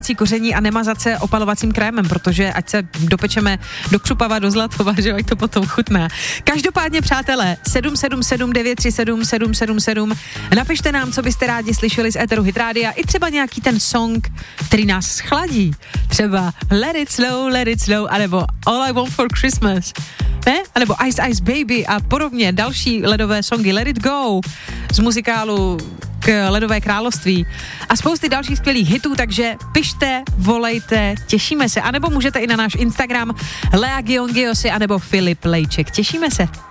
koření a nemazat se opalovacím krémem, protože ať se dopečeme do Křupava, do Zlatova, že ať to potom chutná. Každopádně, přátelé, 777 937 777, napište nám, co byste rádi slyšeli z éteru Hit Rádia, i třeba nějaký ten song, který nás schladí. Třeba Let It Slow, anebo All I Want for Christmas, ne? Anebo Ice Ice Baby a podobně, další ledové songy, Let It Go z muzikálu k Ledové království a spousty dalších skvělých hitů, takže pište, volejte, těšíme se, anebo můžete i na náš Instagram Lea Giongiosy anebo Filip Lejček, těšíme se.